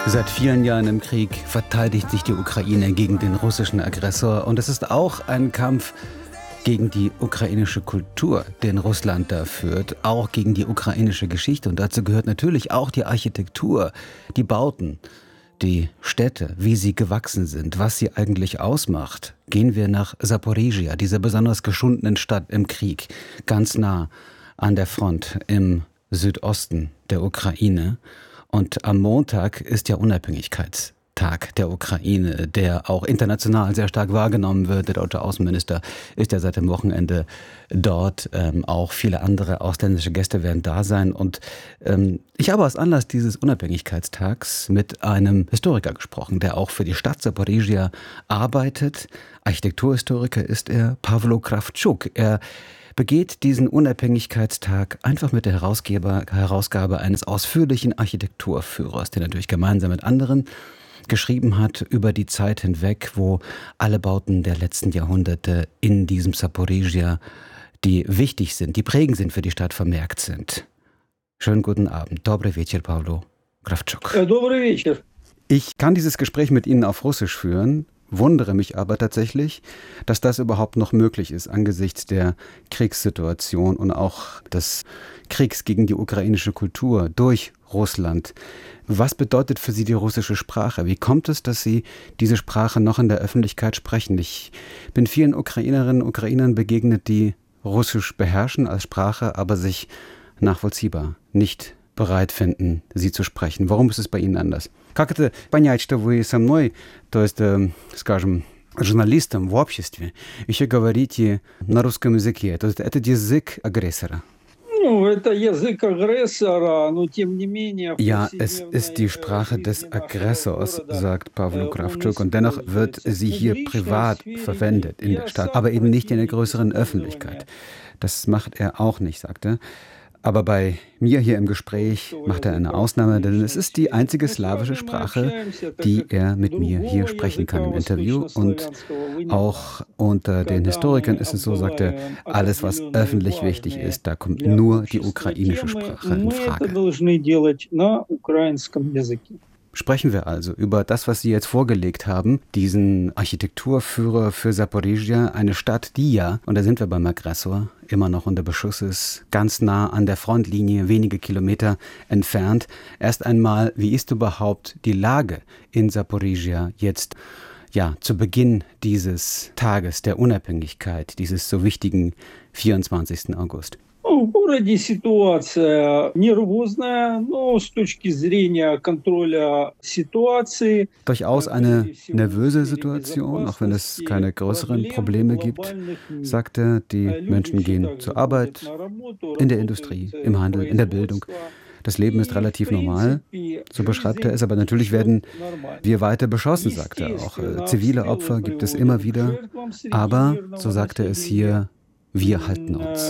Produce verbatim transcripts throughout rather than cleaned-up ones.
Seit vielen Jahren im Krieg verteidigt sich die Ukraine gegen den russischen Aggressor. Und es ist auch ein Kampf gegen die ukrainische Kultur, den Russland da führt, auch gegen die ukrainische Geschichte. Und dazu gehört natürlich auch die Architektur, die Bauten, die Städte, wie sie gewachsen sind, was sie eigentlich ausmacht. Gehen wir nach Saporizhia, dieser besonders geschundenen Stadt im Krieg, ganz nah an der Front im Südosten der Ukraine. Und am Montag ist ja Unabhängigkeitstag der Ukraine, der auch international sehr stark wahrgenommen wird. Der deutsche Außenminister ist ja seit dem Wochenende dort. Ähm, auch viele andere ausländische Gäste werden da sein. Und ähm, ich habe aus Anlass dieses Unabhängigkeitstags mit einem Historiker gesprochen, der auch für die Stadt Saporizhia arbeitet. Architekturhistoriker ist er, Pawlo Krawczuk. Er begeht diesen Unabhängigkeitstag einfach mit der Herausgeber, Herausgabe eines ausführlichen Architekturführers, der natürlich gemeinsam mit anderen geschrieben hat über die Zeit hinweg, wo alle Bauten der letzten Jahrhunderte in diesem Saporizhia, die wichtig sind, die prägend sind für die Stadt, vermerkt sind. Schönen guten Abend. Dobry wieczór, Pawlo Krawczuk. Dobry wieczór. Ich kann dieses Gespräch mit Ihnen auf Russisch führen. Wundere mich aber tatsächlich, dass das überhaupt noch möglich ist angesichts der Kriegssituation und auch des Kriegs gegen die ukrainische Kultur durch Russland. Was bedeutet für Sie die russische Sprache? Wie kommt es, dass Sie diese Sprache noch in der Öffentlichkeit sprechen? Ich bin vielen Ukrainerinnen und Ukrainern begegnet, die Russisch beherrschen als Sprache, aber sich nachvollziehbar nicht bereit finden, sie zu sprechen. Warum ist es bei Ihnen anders? Как это понять, что вы со мной, то есть, скажем, журналистом в обществе, еще говорите на русском языке? То есть это язык агрессора? Ja, es ist die Sprache des Aggressors, sagt Pawlo Krawczuk, und dennoch wird sie hier privat verwendet in der Stadt, aber eben nicht in der größeren Öffentlichkeit. Das macht er auch nicht, sagt er. Aber bei mir hier im Gespräch macht er eine Ausnahme, denn es ist die einzige slawische Sprache, die er mit mir hier sprechen kann im Interview. Und auch unter den Historikern ist es so, sagt er, alles, was öffentlich wichtig ist, da kommt nur die ukrainische Sprache in Frage. Sprechen wir also über das, was Sie jetzt vorgelegt haben, diesen Architekturführer für Saporizhia, eine Stadt, die ja, und da sind wir beim Aggressor, immer noch unter Beschuss ist, ganz nah an der Frontlinie, wenige Kilometer entfernt. Erst einmal, wie ist überhaupt die Lage in Saporizhia jetzt, ja, zu Beginn dieses Tages der Unabhängigkeit, dieses so wichtigen vierundzwanzigsten August? В городе ситуация нервозная, но с точки зрения контроля ситуации. Durchaus eine nervöse Situation, auch wenn es keine größeren Probleme gibt, sagt er. Die Menschen gehen zur Arbeit, in der Industrie, im Handel, in der Bildung. Das Leben ist relativ normal, so beschreibt er es, aber natürlich werden wir weiter beschossen, sagt er. Auch äh, zivile Opfer gibt es immer wieder, aber, so sagt er es hier, wir halten uns.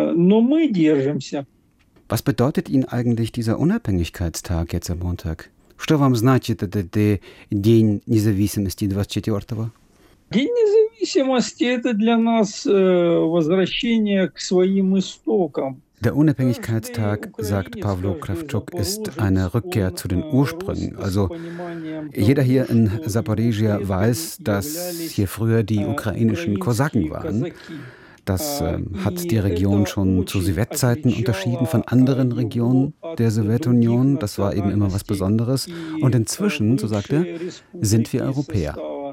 Was bedeutet Ihnen eigentlich dieser Unabhängigkeitstag jetzt am Montag? Что вам значит этот День независимости двадцать четвёртого? День независимости – это для нас возвращение к своим истокам. Der Unabhängigkeitstag, sagt Pawlo Krawczuk, ist eine Rückkehr zu den Ursprüngen. Also jeder hier in Saporizhia weiß, dass hier früher die ukrainischen Kosaken waren. Das äh, hat die Region schon zu Sowjetzeiten unterschieden von anderen Regionen der Sowjetunion. Das war eben immer was Besonderes. Und inzwischen, so sagt er, sind wir Europäer.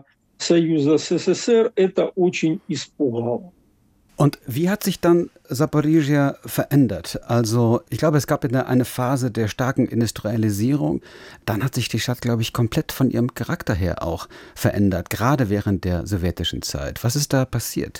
Und wie hat sich dann Saporizhia verändert? Also ich glaube, es gab eine, eine Phase der starken Industrialisierung. Dann hat sich die Stadt, glaube ich, komplett von ihrem Charakter her auch verändert, gerade während der sowjetischen Zeit. Was ist da passiert?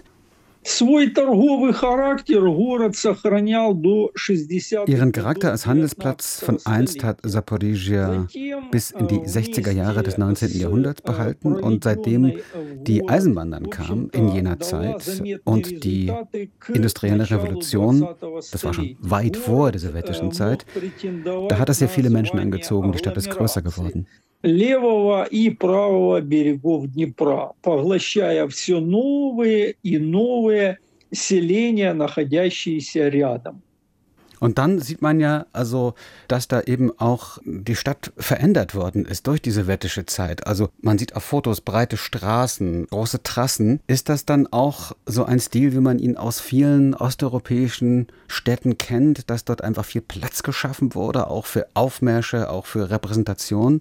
Ihren Charakter als Handelsplatz von einst hat Saporizhia bis in die sechziger Jahre des neunzehnten Jahrhunderts behalten, und seitdem die Eisenbahn dann kam in jener Zeit und die industrielle Revolution, das war schon weit vor der sowjetischen Zeit, da hat es sehr viele Menschen angezogen, die Stadt ist größer geworden. Левого и правого берегов Днепра, поглощая все новые и новые селения, находящиеся рядом. Und dann sieht man ja, also, dass da eben auch die Stadt verändert worden ist durch diese wettische Zeit. Also man sieht auf Fotos breite Straßen, große Trassen. Ist das dann auch so ein Stil, wie man ihn aus vielen osteuropäischen Städten kennt, dass dort einfach viel Platz geschaffen wurde, auch für Aufmärsche, auch für Repräsentation?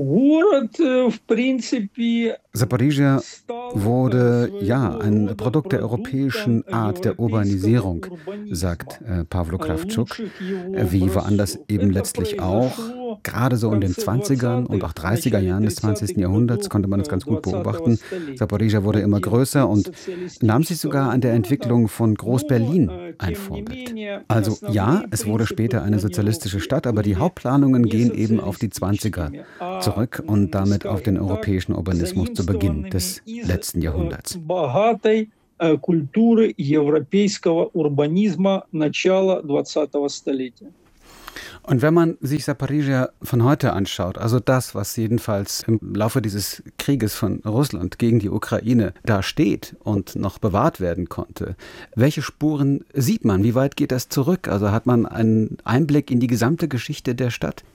Saporizhia wurde ja ein Produkt der europäischen Art der Urbanisierung, sagt äh, Pawlo Krawczuk, wie woanders eben letztlich auch. Gerade so in den zwanzigern und auch dreißiger Jahren des zwanzigsten Jahrhunderts konnte man das ganz gut beobachten. Saporizhia wurde immer größer und nahm sich sogar an der Entwicklung von Groß-Berlin ein Vorbild. Also ja, es wurde später eine sozialistische Stadt, aber die Hauptplanungen gehen eben auf die zwanziger zurück und damit auf den europäischen Urbanismus zu Beginn des letzten Jahrhunderts. Культуры европейского урбанизма начала двадцатого столетия. Und wenn man sich Saporizhia von heute anschaut, also das, was jedenfalls im Laufe dieses Krieges von Russland gegen die Ukraine da steht und noch bewahrt werden konnte, welche Spuren sieht man? Wie weit geht das zurück? Also hat man einen Einblick in die gesamte Geschichte der Stadt?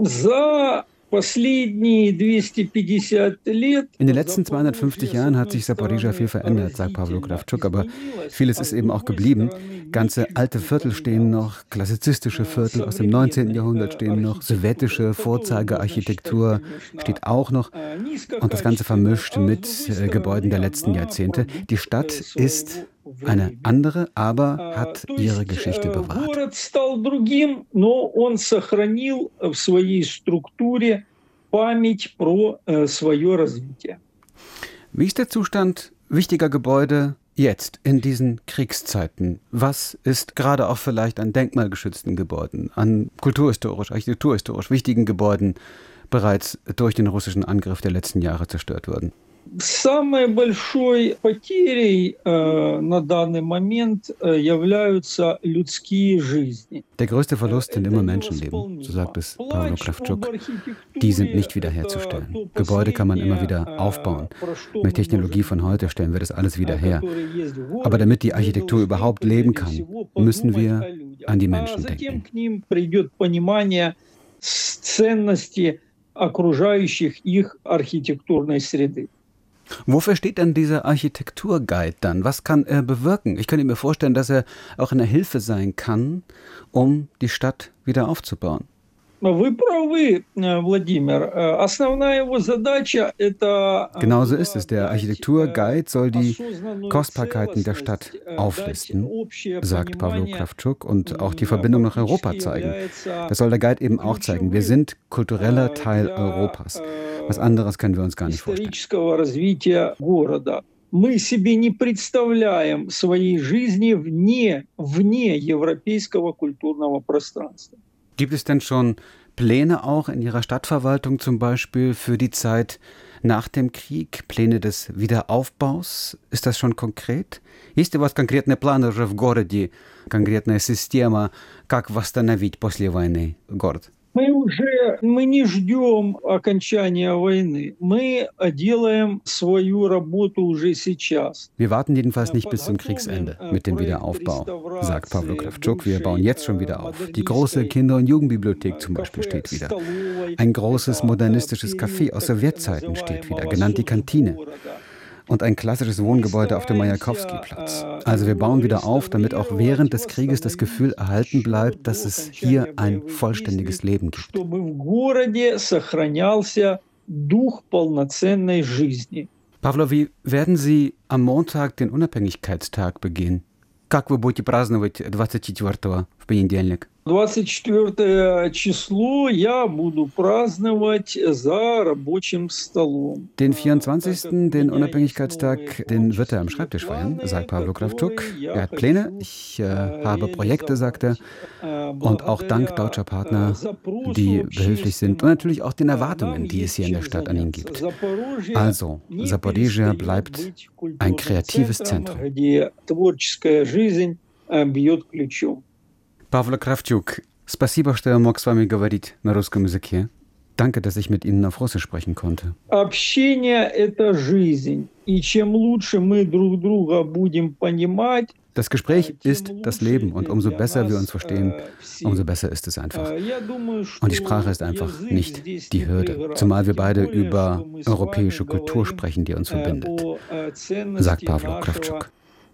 In den letzten zweihundertfünfzig Jahren hat sich Saporizhia viel verändert, sagt Pawlo Krawczuk, aber vieles ist eben auch geblieben. Ganze alte Viertel stehen noch, klassizistische Viertel aus dem neunzehnten Jahrhundert stehen noch, sowjetische Vorzeigearchitektur steht auch noch und das Ganze vermischt mit äh, Gebäuden der letzten Jahrzehnte. Die Stadt ist eine andere, aber hat ihre Geschichte bewahrt. Wie ist der Zustand wichtiger Gebäude jetzt in diesen Kriegszeiten? Was ist gerade auch vielleicht an denkmalgeschützten Gebäuden, an kulturhistorisch, architekturhistorisch wichtigen Gebäuden bereits durch den russischen Angriff der letzten Jahre zerstört worden? Самой большой потерей э, на данный момент э, являются людские жизни. Der größte Verlust sind immer Menschenleben, so sagt es Pawlo Krawczuk. Die sind nicht wiederherzustellen. Gebäude kann man immer wieder aufbauen. Mit Technologie von heute stellen wir das alles wieder her. Aber damit die Architektur überhaupt leben kann, müssen wir an die Menschen denken. Окружающих их архитектурной среды. Wofür steht denn dieser Architekturguide dann? Was kann er bewirken? Ich könnte mir vorstellen, dass er auch eine Hilfe sein kann, um die Stadt wieder aufzubauen. Вы правы, Владимир. Основная его задача – это… Genauso ist es. Der Architekturguide soll die Kostbarkeiten der Stadt auflisten, sagt Pawlo Krawczuk, und auch die Verbindung nach Europa zeigen. Das soll der Guide eben auch zeigen. Wir sind kultureller Teil Europas. Was anderes können wir uns gar nicht vorstellen. Мы себе не представляем своей жизни вне, вне европейского культурного пространства. Gibt es denn schon Pläne auch in Ihrer Stadtverwaltung zum Beispiel für die Zeit nach dem Krieg? Pläne des Wiederaufbaus? Ist das schon konkret? Есть ли у вас конкретные планы уже в городе, конкретная система, как восстановить после войны город? Мы уже мы не ждем окончания войны. Мы делаем свою работу уже сейчас. Wir warten jedenfalls nicht bis zum Kriegsende mit dem Wiederaufbau, sagt Pawlo Krawczuk. Wir bauen jetzt schon wieder auf. Die große Kinder- und Jugendbibliothek zum Beispiel steht wieder. Ein großes modernistisches Café aus Sowjetzeiten steht wieder, genannt die Kantine. Und ein klassisches Wohngebäude auf dem Majakowski-Platz. Also wir bauen wieder auf, damit auch während des Krieges das Gefühl erhalten bleibt, dass es hier ein vollständiges Leben gibt. Pawlo, wie werden Sie am Montag den Unabhängigkeitstag begehen? Как вы будете праздновать двадцать четвёртого в понедельник? двадцать четвёртое число я буду праздновать за рабочим столом. Den vierundzwanzigsten, den Unabhängigkeitstag, den wird er am Schreibtisch feiern, sagt Pawlo Krawczuk. Er hat Pläne, ich äh, habe Projekte, sagt er. Und auch dank deutscher Partner, die behilflich sind. Und natürlich auch den Erwartungen, die es hier in der Stadt an ihn gibt. Also, Saporizhia bleibt ein kreatives Zentrum. Pawlo Krawczuk, спасибо, что я мог с вами говорить на русском языке. Danke, dass ich mit Ihnen auf Russisch sprechen konnte. Общение – это жизнь. И чем лучше мы друг друга будем понимать, Das Gespräch ist das Leben und umso besser wir uns verstehen, umso besser ist es einfach. Und die Sprache ist einfach nicht die Hürde, zumal wir beide über europäische Kultur sprechen, die uns verbindet, sagt Pawlo Krawczuk.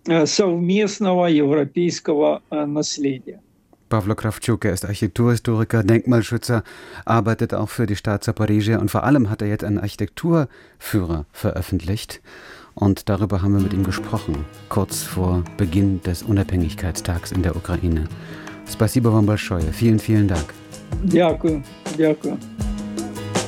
Pawlo Krawczuk, er ist Architekturhistoriker, Denkmalschützer, arbeitet auch für die Stadt Zaporizhzhia und vor allem hat er jetzt einen Architekturführer veröffentlicht. Und darüber haben wir mit ihm gesprochen, kurz vor Beginn des Unabhängigkeitstags in der Ukraine. Spasibo вам большое. Vielen, vielen Dank. Дякую, дякую.